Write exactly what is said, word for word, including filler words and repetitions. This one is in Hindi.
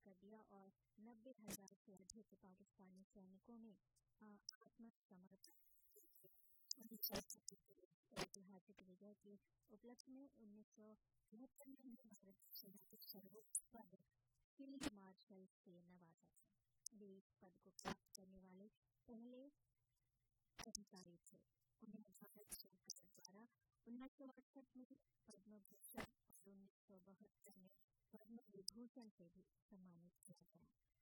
कर दिया और नब्बे हजार से अधिक पाकिस्तानी सैनिकों ने आत्मसमर्पण किया। ऐतिहासिक विजय के उपलक्ष्य में उन्नीस सौ तिहत्तर में उन्हें भारतीय सेना के सर्वोच्च पद फील्ड मार्शल से नवाजा था। वे इस पद को प्राप्त करने वाले पहले अधिकारी थे। उन्हें भारत सरकार द्वारा उन्नीस सौ अड़सठ में पद्म भूषण और उन्नीस सौ बहत्तर में पद्म विभूषण से भी सम्मानित किया गया।